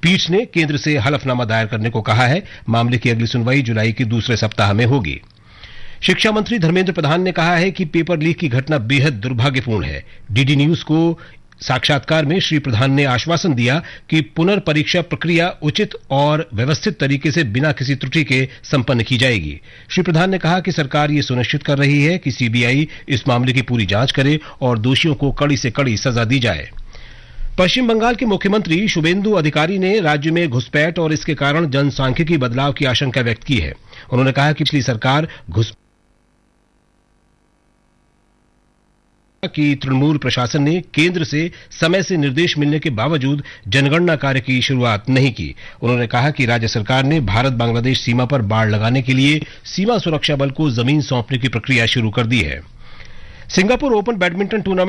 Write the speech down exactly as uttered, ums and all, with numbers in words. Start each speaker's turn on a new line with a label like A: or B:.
A: पीठ ने केंद्र से हलफनामा दायर करने को कहा है। मामले की अगली सुनवाई जुलाई के दूसरे सप्ताह में होगी। शिक्षा मंत्री धर्मेंद्र प्रधान ने कहा है कि पेपर लीक की घटना बेहद दुर्भाग्यपूर्ण है। डीडी न्यूज को साक्षात्कार में श्री प्रधान ने आश्वासन दिया कि पुनर्परीक्षा प्रक्रिया उचित और व्यवस्थित तरीके से बिना किसी त्रुटि के संपन्न की जाएगी। श्री प्रधान ने कहा कि सरकार ये सुनिश्चित कर रही है कि सीबीआई इस मामले की पूरी जांच करे और दोषियों को कड़ी से कड़ी सजा दी जाए। पश्चिम बंगाल के मुख्यमंत्री शुभेंदु अधिकारी ने राज्य में घुसपैठ और इसके कारण जनसांख्यिकी बदलाव की आशंका व्यक्त की है। उन्होंने कहा कि पिछली सरकार घुस कि तृणमूल प्रशासन ने केंद्र से समय से निर्देश मिलने के बावजूद जनगणना कार्य की शुरुआत नहीं की। उन्होंने कहा कि राज्य सरकार ने भारत बांग्लादेश सीमा पर बाड़ लगाने के लिए सीमा सुरक्षा बल को जमीन सौंपने की प्रक्रिया शुरू कर दी है। Singapore open badminton tournament